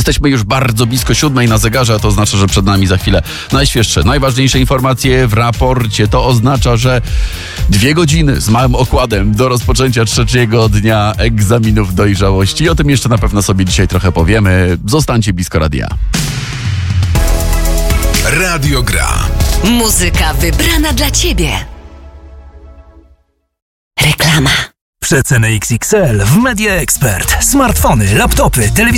Jesteśmy już bardzo blisko 7 na zegarze, a to oznacza, że przed nami za chwilę najświeższe, najważniejsze informacje w raporcie. To oznacza, że 2 godziny z małym okładem do rozpoczęcia 3. dnia egzaminów dojrzałości. I o tym jeszcze na pewno sobie dzisiaj trochę powiemy. Zostańcie blisko radia. Radio Gra. Muzyka wybrana dla Ciebie. Reklama. Przeceny XXL w Media Expert. Smartfony, laptopy, telewizje.